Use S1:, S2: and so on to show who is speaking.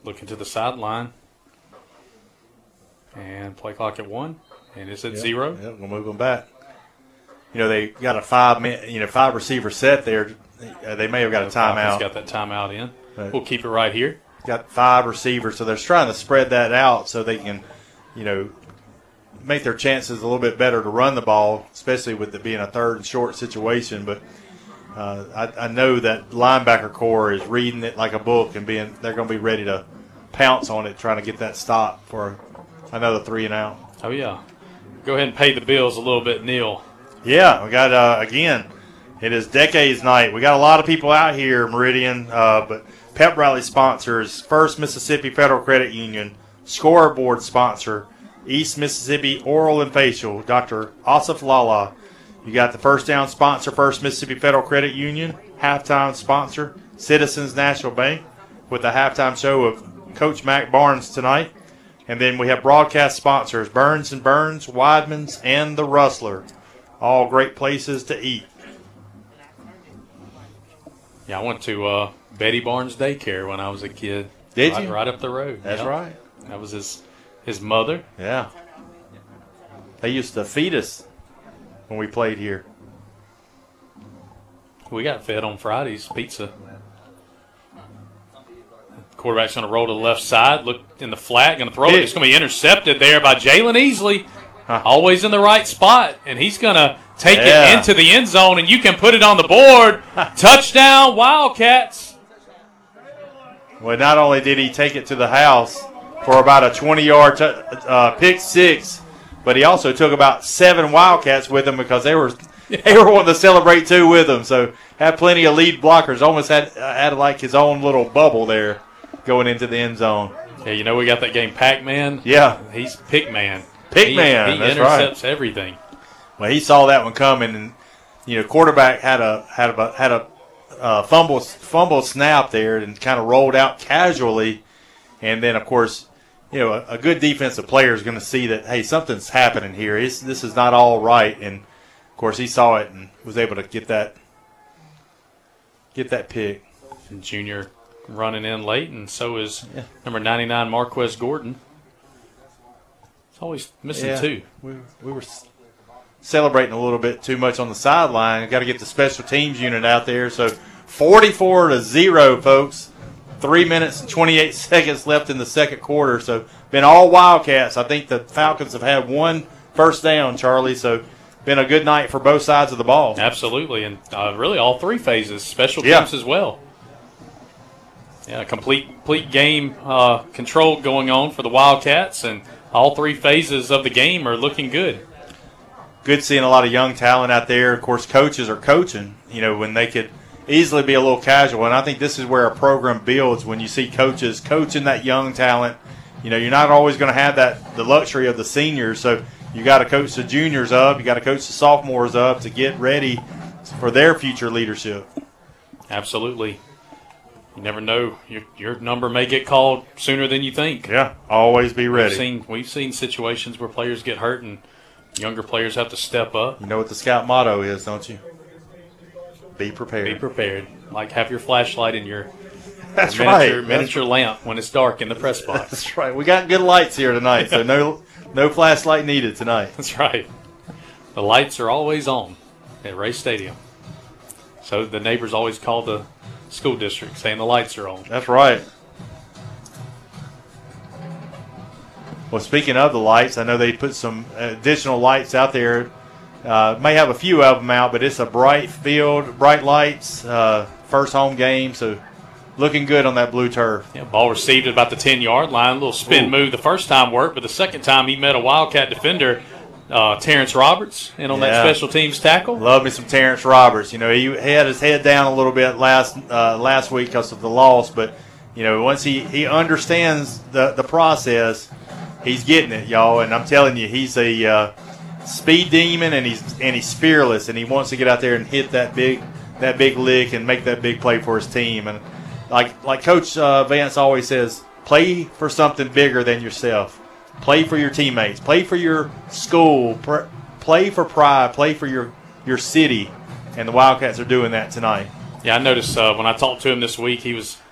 S1: Looking to the sideline. And play clock at 1. And it's at 0.
S2: Yep, we'll move them back. They got a 5 receiver set there. They may have got a timeout.
S1: Got that timeout in.
S2: Right.
S1: We'll keep it right here.
S2: Got 5 receivers, so they're trying to spread that out so they can, make their chances a little bit better to run the ball, especially with it being a 3rd and short situation. But I know that linebacker core is reading it like a book and they're going to be ready to pounce on it, trying to get that stop for another 3 and out.
S1: Oh, yeah. Go ahead and pay the bills a little bit, Neil.
S2: Yeah, we got, again, it is Decades Night. We got a lot of people out here, Meridian, but Pep Rally sponsors, First Mississippi Federal Credit Union, Scoreboard sponsor, East Mississippi Oral and Facial, Dr. Asif Lala. You got the First Down sponsor, First Mississippi Federal Credit Union, halftime sponsor, Citizens National Bank, with the halftime show of Coach Mac Barnes tonight. And then we have broadcast sponsors, Burns & Burns, Weidman's, and The Rustler. All great places to eat.
S1: Yeah, I went to Betty Barnes Daycare when I was a kid.
S2: Did you?
S1: Right up the road.
S2: That's right.
S1: That was his mother.
S2: Yeah. They used to feed us when we played here.
S1: We got fed on Fridays, pizza. Quarterback's going to roll to the left side, look in the flat, going to throw it. It's going to be intercepted there by Jalen Easley. Always in the right spot, and he's going to take it into the end zone, and you can put it on the board. Touchdown, Wildcats.
S2: Well, not only did he take it to the house for about a 20-yard pick six, but he also took about 7 Wildcats with him because they were wanting to celebrate too with him. So had plenty of lead blockers. Almost had like his own little bubble there going into the end zone.
S1: Yeah, we got that game Pac-Man.
S2: Yeah,
S1: he's Pick-Man.
S2: Pick-Man,
S1: he
S2: that's
S1: intercepts everything.
S2: Well, he saw that one coming, and quarterback had a fumble snap there and kind of rolled out casually, and then of course, a good defensive player is going to see that, hey, something's happening here. This is not all right, and of course he saw it and was able to get that pick.
S1: And Junior running in late, and so is number 99 Marquez Gordon. Always missing 2.
S2: We were celebrating a little bit too much on the sideline. Got to get the special teams unit out there. So 44-0, folks. 3 minutes and 28 seconds left in the second quarter. So been all Wildcats. I think the Falcons have had 1 first down, Charlie. So been a good night for both sides of the ball.
S1: Absolutely, and really all 3 phases, special teams as well. Yeah, complete game control going on for the Wildcats, and all 3 phases of the game are looking good.
S2: Good seeing a lot of young talent out there. Of course, coaches are coaching, when they could easily be a little casual. And I think this is where a program builds when you see coaches coaching that young talent. You're not always going to have the luxury of the seniors. So you got to coach the juniors up. You got to coach the sophomores up to get ready for their future leadership.
S1: Absolutely. You never know. Your number may get called sooner than you think.
S2: Yeah, always be ready.
S1: We've seen situations where players get hurt and younger players have to step up.
S2: You know what the Scout motto is, don't you? Be prepared.
S1: Be prepared. Like have your flashlight in your
S2: That's
S1: miniature lamp when it's dark in the press box.
S2: That's right. We got good lights here tonight, so no flashlight needed tonight.
S1: That's right. The lights are always on at Ray Stadium. So the neighbors always call the school district saying the lights are on.
S2: That's right. Well, speaking of the lights, I know they put some additional lights out there. May have a few of them out, but it's a bright field, bright lights, first home game, so looking good on that blue turf.
S1: Yeah, ball received at about the 10-yard line. A little spin move the first time worked, but the second time he met a Wildcat defender, Terrence Roberts, in on that special teams tackle.
S2: Love me some Terrence Roberts. He had his head down a little bit last week because of the loss, but once he understands the process, he's getting it, y'all. And I'm telling you, he's a speed demon, and he's fearless, and he wants to get out there and hit that big lick and make that big play for his team. And like Coach Vance always says, play for something bigger than yourself. Play for your teammates. Play for your school. Play for pride. Play for your city. And the Wildcats are doing that tonight.
S1: Yeah, I noticed when I talked to him this week, he was